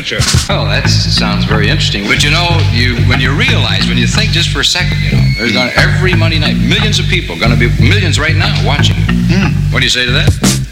future. Oh, that sounds very interesting. But when you think just for a second, there's going to every Monday night, millions of people, going to be millions right now watching. What do you say to that?